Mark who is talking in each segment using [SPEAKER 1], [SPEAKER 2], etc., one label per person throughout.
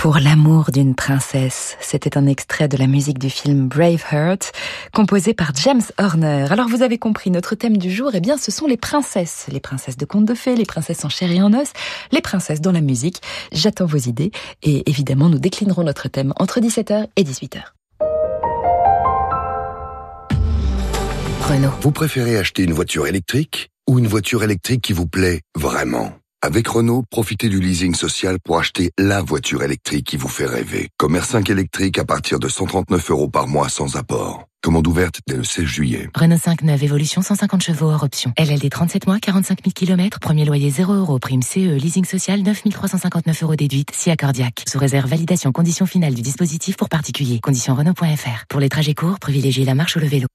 [SPEAKER 1] Pour l'amour d'une princesse, c'était un extrait de la musique du film Braveheart, composé par James Horner. Alors vous avez compris, notre thème du jour, eh bien ce sont les princesses de contes de fées, les princesses en chair et en os, les princesses dans la musique. J'attends vos idées et évidemment nous déclinerons notre thème entre 17h et 18h. Renault.
[SPEAKER 2] Vous préférez acheter une voiture électrique ou une voiture électrique qui vous plaît vraiment ? Avec Renault, profitez du leasing social pour acheter la voiture électrique qui vous fait rêver. Comme R5 électrique à partir de 139 € par mois sans apport. Commande ouverte dès le 16 juillet.
[SPEAKER 3] Renault 5 neuve évolution 150 chevaux hors option. LLD 37 mois, 45 000 km, premier loyer 0 €, prime CE, leasing social 9 359 € déduite, si accordiaque. Sous réserve validation conditions finales du dispositif pour particuliers. Conditions Renault.fr. Pour les trajets courts, privilégiez la marche ou le vélo.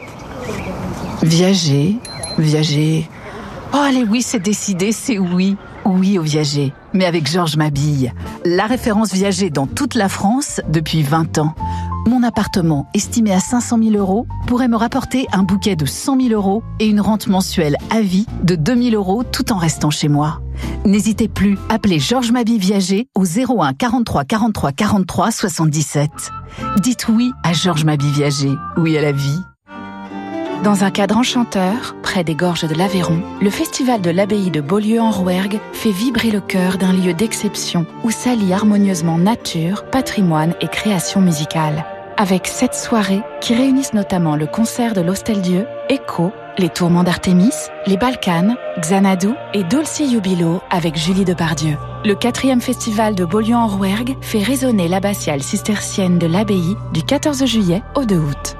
[SPEAKER 4] Viager. Oh allez oui, c'est décidé, c'est oui. Oui au Viager, mais avec Georges Mabille. La référence Viager dans toute la France depuis 20 ans. Mon appartement, estimé à 500 000 €, pourrait me rapporter un bouquet de 100 000 € et une rente mensuelle à vie de 2 000 € tout en restant chez moi. N'hésitez plus, appelez Georges Mabille Viager au 01 43 43 43 77. Dites oui à Georges Mabille Viager, oui à la vie.
[SPEAKER 5] Dans un cadre enchanteur, près des gorges de l'Aveyron, le festival de l'abbaye de Beaulieu-en-Rouergue fait vibrer le cœur d'un lieu d'exception où s'allient harmonieusement nature, patrimoine et création musicale. Avec 7 soirées qui réunissent notamment le concert de l'Hostel-Dieu, Echo, les Tourments d'Artémis, les Balkans, Xanadu et Dulce Jubilo avec Julie Depardieu. Le 4e festival de Beaulieu-en-Rouergue fait résonner l'abbatiale cistercienne de l'abbaye du 14 juillet au 2 août.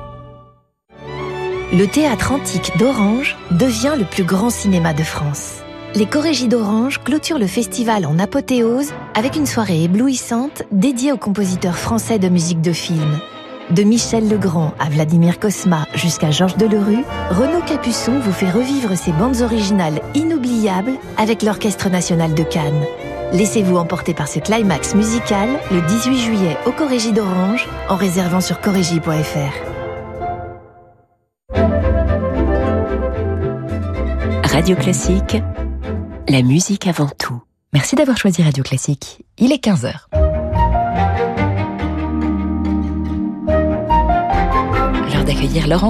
[SPEAKER 6] Le théâtre antique d'Orange devient le plus grand cinéma de France. Les Chorégies d'Orange clôturent le festival en apothéose avec une soirée éblouissante dédiée aux compositeurs français de musique de film. De Michel Legrand à Vladimir Cosma jusqu'à Georges Delerue, Renaud Capuçon vous fait revivre ses bandes originales inoubliables avec l'Orchestre national de Cannes. Laissez-vous emporter par ce climax musical le 18 juillet aux Chorégies d'Orange en réservant sur chorégie.fr.
[SPEAKER 1] Radio Classique, la musique avant tout. Merci d'avoir choisi Radio Classique. Il est 15h. L'heure d'accueillir Laurent